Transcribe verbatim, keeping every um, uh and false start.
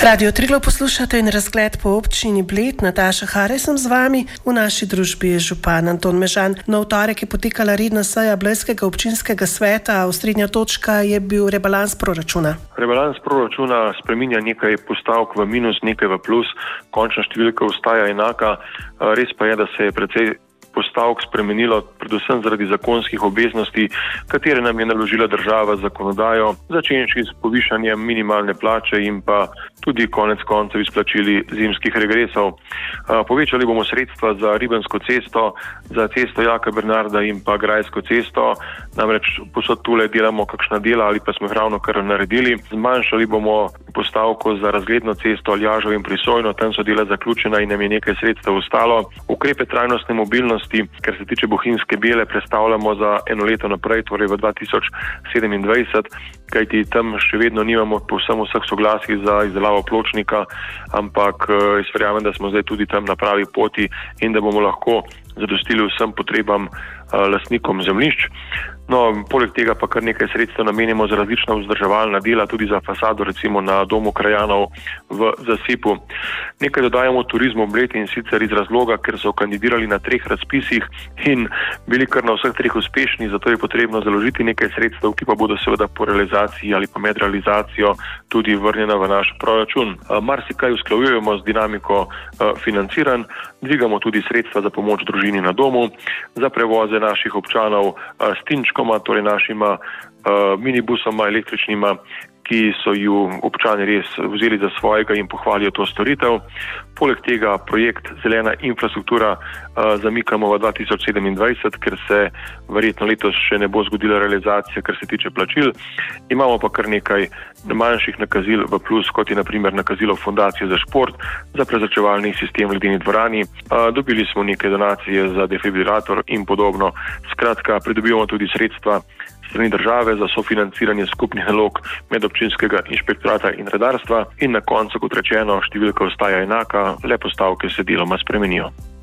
Radio Triglav poslušate in razgled po občini Bled. Nataša Hare sem z vami. V naši družbi je župan Anton Mežan. Na torek je potekala redna seja Blejskega občinskega sveta. Osrednja točka je bil rebalans proračuna. Rebalans proračuna spreminja nekaj postavk v minus, nekaj v plus. Končna številka ostaja enaka. Res pa je, da se je precej postavk spremenilo, predvsem zaradi zakonskih obveznosti, katere nam je naložila država z zakonodajo, začenši s povišanjem minimalne plače in pa tudi konec koncev izplačili zimskih regresov. Povečali bomo sredstva za Ribensko cesto, za cesto Jaka Bernarda in pa Grajsko cesto, namreč posod tule delamo kakšna dela ali pa smo jih ravno kar naredili. Zmanjšali bomo postavko za razgledno cesto Aljažev in Prisojno, tam so dela zaključena in nam je nekaj sredstev ostalo. Ukrepe trajnostne mobilnosti, kar se tiče Bohinjske Bijele, prestavljamo za eno leto naprej, torej v dva tisoč sedemindvajset, kajti tam še vedno nimamo povsem vseh soglasij za izdelavo pločnika, ampak jaz verjamem, da smo zdaj tudi tam na pravi poti in da bomo lahko zadostili vsem potrebam lastnikom zemljišč. No, poleg tega pa kar nekaj sredstev namenimo za različna vzdrževalna dela, tudi za fasado, recimo na domu krajanov v Zasipu. Nekaj dodajamo turizmu Bled in sicer iz razloga, ker so kandidirali na treh razpisih in bili kar na vseh treh uspešni, zato je potrebno založiti nekaj sredstev, ki pa bodo seveda po realizaciji ali pa med realizacijo tudi vrnjena v naš proračun. Marsikaj usklajujemo z dinamiko financiranj, dvigamo tudi sredstva za pomoč družini na domu, za prevoze naših občanov s tinčkoma, torej našima uh, minibusoma električnima, ki so ju občani res vzeli za svojega in pohvalijo to storitev. Poleg tega projekt Zelena infrastruktura uh, zamikamo v dva tisoč sedemindvajset, ker se verjetno letos še ne bo zgodila realizacija, kar se tiče plačil. Imamo pa kar nekaj manjših nakazil v plus, kot je na primer nakazilo Fundacije za šport, za prezračevalni sistem v ledeni dvorani. Uh, dobili smo neke donacije za defibrilator in podobno. Skratka, pridobivamo tudi sredstva strani države za sofinanciranje skupnih nalog medobčinskega inšpektorata in redarstva in na koncu, kot rečeno, številka ostaja enaka, le postavke se deloma spremenijo.